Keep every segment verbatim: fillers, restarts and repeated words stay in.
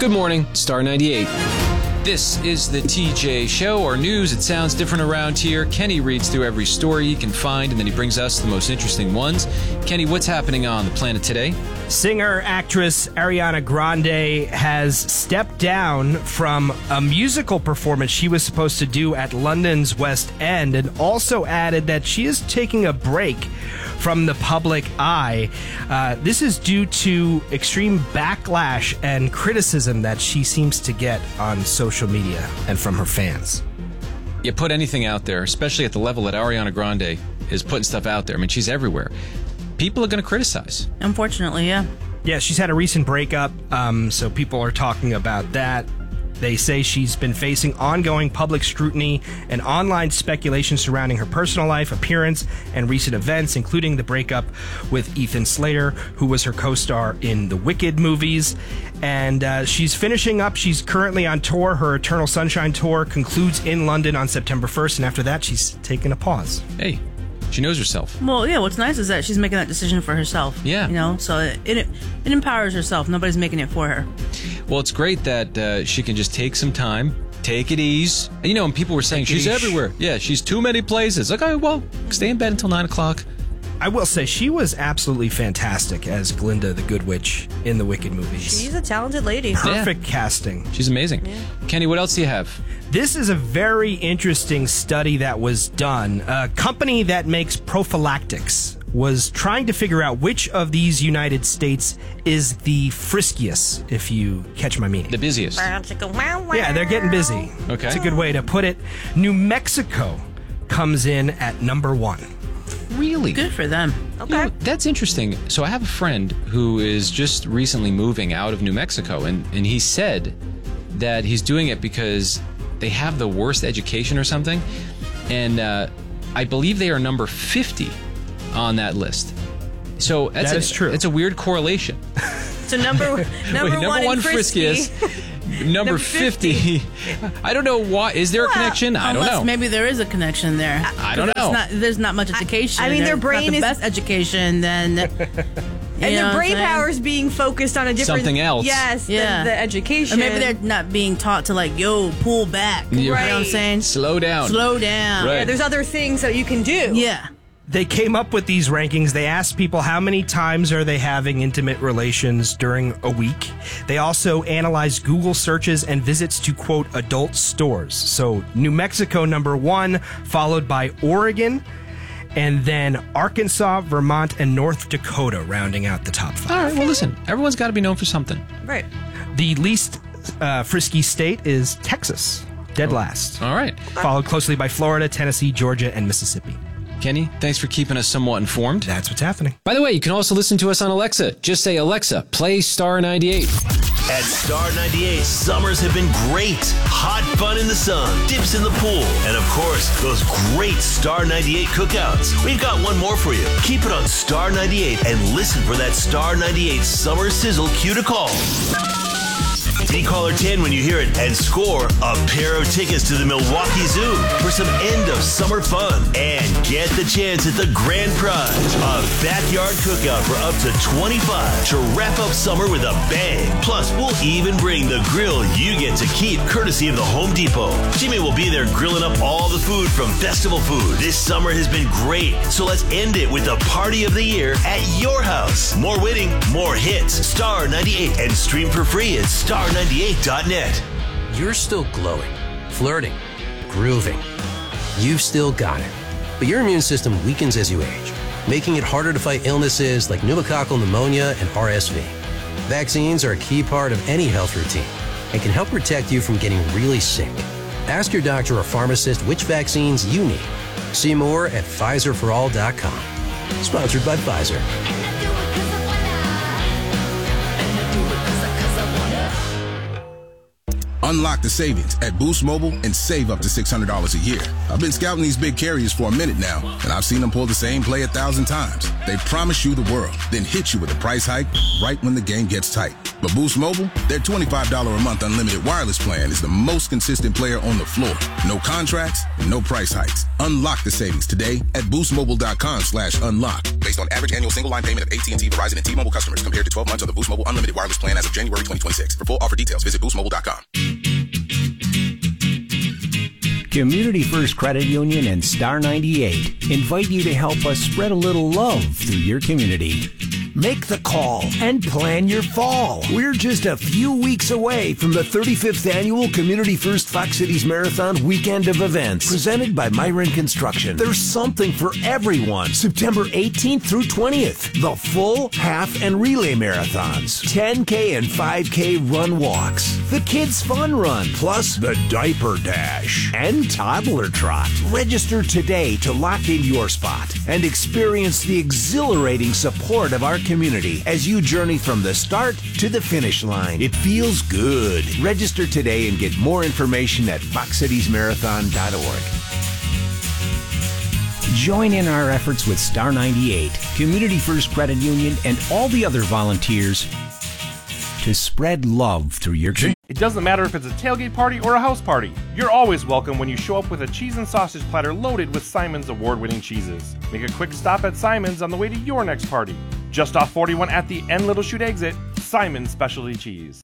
Good morning, Star ninety-eight. This is the T J Show, or news. It sounds different around here. Kenny reads through every story he can find, and then he brings us the most interesting ones. Kenny, what's happening on the planet today? Singer-actress Ariana Grande has stepped down from a musical performance she was supposed to do at London's West End, and also added that she is taking a break from the public eye. Uh, this is due to extreme backlash and criticism that she seems to get on social media and from her fans. You put anything out there, especially at the level that Ariana Grande is putting stuff out there. I mean, she's everywhere. People are going to criticize. Unfortunately, yeah. Yeah, she's had a recent breakup, um, so people are talking about that. They say she's been facing ongoing public scrutiny and online speculation surrounding her personal life, appearance, and recent events, including the breakup with Ethan Slater, who was her co-star in the Wicked movies. And uh, she's finishing up. She's currently on tour. Her Eternal Sunshine tour concludes in London on September first, and after that, she's taking a pause. Hey, she knows herself. Well, yeah, what's nice is that she's making that decision for herself. Yeah. You know, so it, it, it empowers herself. Nobody's making it for her. Well, it's great that uh, she can just take some time, take it easy. You know, and people were saying she's everywhere. Yeah, she's too many places. Okay, well, stay in bed until nine o'clock. I will say she was absolutely fantastic as Glinda the Good Witch in the Wicked movies. She's a talented lady. Perfect Yeah. casting. She's amazing. Yeah. Kenny, what else do you have? This is a very interesting study that was done. A company that makes prophylactics was trying to figure out which of these United States is the friskiest, if you catch my meaning. The busiest. Yeah, they're getting busy. Okay. It's a good way to put it. New Mexico comes in at number one. Really? Good for them. Okay. You know, that's interesting. So I have a friend who is just recently moving out of New Mexico, and, and he said that he's doing it because they have the worst education or something. And uh, I believe they are number fifty on that list. So that's That a, is true. It's a weird correlation. So number number, Wait, one, number one in frisky. friskiest. Number, Number fifty. I don't know why. Is there a connection? I don't Unless know. maybe there is a connection there. I don't know. There's not, there's not much education. I mean, their There's brain not the is- best education. Then And their brain power is being focused on a different Something else. Yes, Yeah. the, the education. Or maybe they're not being taught to, like, yo, pull back. Yeah. You know what I'm Right. saying? Slow down. Slow down. Right. Yeah, there's other things that you can do. Yeah. They came up with these rankings. They asked people how many times are they having intimate relations during a week. They also analyzed Google searches and visits to, quote, adult stores. So New Mexico, number one, followed by Oregon, and then Arkansas, Vermont, and North Dakota rounding out the top five. All right, well, listen. Everyone's got to be known for something. Right. The least uh, frisky state is Texas, dead last. All right. Followed closely by Florida, Tennessee, Georgia, and Mississippi. Kenny, thanks for keeping us somewhat informed. That's what's happening. By the way, you can also listen to us on Alexa. Just say, Alexa, play Star ninety-eight. At Star ninety-eight, summers have been great. Hot fun in the sun, dips in the pool, and of course, those great Star ninety-eight cookouts. We've got one more for you. Keep it on Star ninety-eight and listen for that Star ninety-eight summer sizzle cue to call. Be caller ten when you hear it and score a pair of tickets to the Milwaukee Zoo for some end of summer fun. And get the chance at the grand prize, a backyard cookout for up to twenty-five to wrap up summer with a bang. Plus, we'll even bring the grill you get to keep courtesy of the Home Depot. Jimmy will be there grilling up all the food from festival food. This summer has been great, so let's end it with the party of the year at your house. More winning, more hits. Star ninety-eight and stream for free at star ninety-eight dot net. You're still glowing, flirting, grooving. You've still got it. But your immune system weakens as you age, making it harder to fight illnesses like pneumococcal pneumonia and R S V. Vaccines are a key part of any health routine and can help protect you from getting really sick. Ask your doctor or pharmacist which vaccines you need. See more at Pfizer for all dot com. Sponsored by Pfizer. Unlock the savings at Boost Mobile and save up to six hundred dollars a year. I've been scouting these big carriers for a minute now, and I've seen them pull the same play a thousand times. They promise you the world, then hit you with a price hike right when the game gets tight. But Boost Mobile, their twenty-five dollars a month unlimited wireless plan is the most consistent player on the floor. No contracts and no price hikes. Unlock the savings today at boostmobile dot com slash unlock. Basic based on average annual single line payment of A T and T, Verizon, and T-Mobile customers compared to twelve months of the Boost Mobile Unlimited Wireless plan as of January twenty twenty-six. For full offer details, visit boost mobile dot com. Community First Credit Union and Star ninety-eight invite you to help us spread a little love through your community. Make the call and plan your fall. We're just a few weeks away from the thirty-fifth Annual Community First Fox Cities Marathon Weekend of Events, presented by Myron Construction. There's something for everyone. September eighteenth through twentieth, the full, half, and relay marathons, ten K and five K run walks, the Kids Fun Run, plus the Diaper Dash, and Toddler Trot. Register today to lock in your spot and experience the exhilarating support of our community as you journey from the start to the finish line. It feels good. Register today and get more information at fox cities marathon dot org. Join in our efforts with Star ninety-eight, Community First Credit Union, and all the other volunteers to spread love through your community. It doesn't matter if it's a tailgate party or a house party. You're always welcome when you show up with a cheese and sausage platter loaded with Simon's award-winning cheeses. Make a quick stop at Simon's on the way to your next party. Just off forty-one at the N Little Chute exit, Simon's Specialty Cheese.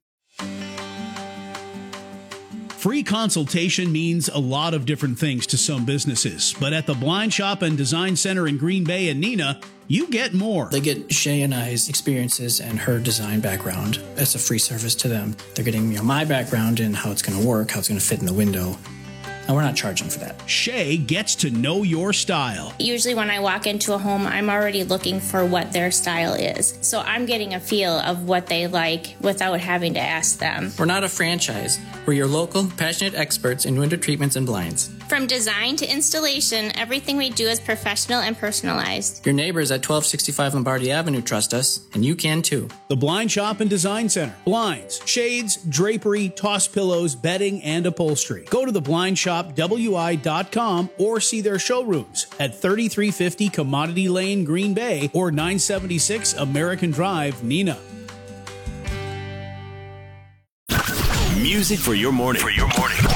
Free consultation means a lot of different things to some businesses, but at the Blind Shop and Design Center in Green Bay and Neenah, you get more. They get Shay and I's experiences and her design background. It's a free service to them. They're getting, you know, my background and how it's going to work, how it's going to fit in the window. And we're not charging for that. Shay gets to know your style. Usually when I walk into a home, I'm already looking for what their style is. So I'm getting a feel of what they like without having to ask them. We're not a franchise. We're your local, passionate experts in window treatments and blinds. From design to installation, everything we do is professional and personalized. Your neighbors at twelve sixty-five Lombardi Avenue trust us, and you can too. The Blind Shop and Design Center. Blinds, shades, drapery, toss pillows, bedding, and upholstery. Go to the blind shop w i dot com or see their showrooms at thirty-three fifty Commodity Lane, Green Bay, or nine seventy-six American Drive, Neenah. Music for your morning. For your morning.